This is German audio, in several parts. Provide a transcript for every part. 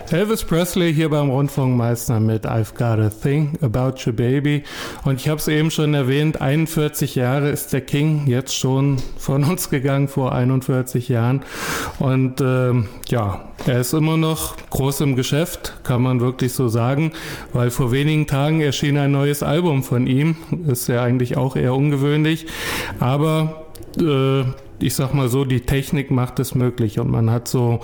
Elvis Presley hier beim Rundfunkmeister mit I've Got a Thing About You Baby. Und ich habe es eben schon erwähnt, 41 Jahre ist der King jetzt schon von uns gegangen, vor 41 Jahren. Und er ist immer noch groß im Geschäft, kann man wirklich so sagen, weil vor wenigen Tagen erschien ein neues Album von ihm. Ist ja eigentlich auch eher ungewöhnlich, aber ich sag mal so, die Technik macht es möglich und man hat so,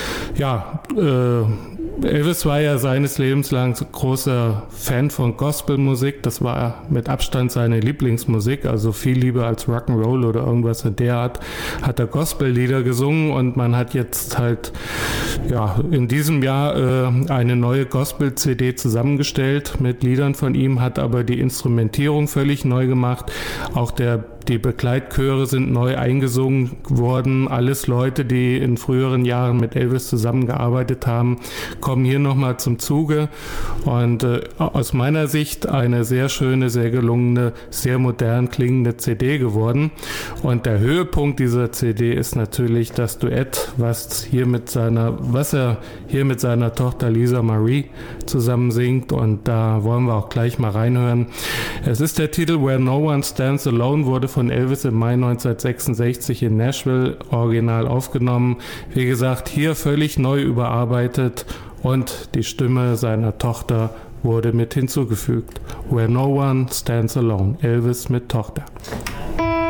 Elvis war ja seines Lebens lang großer Fan von Gospelmusik, das war mit Abstand seine Lieblingsmusik, also viel lieber als Rock'n'Roll oder irgendwas in der Art, hat er Gospellieder gesungen und man hat jetzt halt in diesem Jahr eine neue Gospel-CD zusammengestellt mit Liedern von ihm, hat aber die Instrumentierung völlig neu gemacht, auch die Begleitchöre sind neu eingesungen worden. Alles Leute, die in früheren Jahren mit Elvis zusammengearbeitet haben, kommen hier nochmal zum Zuge. Und aus meiner Sicht eine sehr schöne, sehr gelungene, sehr modern klingende CD geworden. Und der Höhepunkt dieser CD ist natürlich das Duett, was er hier mit seiner Tochter Lisa Marie zusammen singt. Und da wollen wir auch gleich mal reinhören. Es ist der Titel Where No One Stands Alone, wurde von Elvis im Mai 1966 in Nashville original aufgenommen. Wie gesagt, hier völlig neu überarbeitet und die Stimme seiner Tochter wurde mit hinzugefügt. Where No One Stands Alone, Elvis mit Tochter.